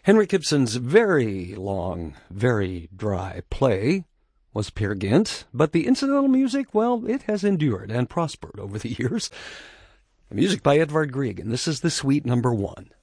Henrik Ibsen's very long, very dry play was Peer Gynt, but the incidental music, well, it has endured and prospered over the years. The music by Edvard Grieg, and this is the suite number 1.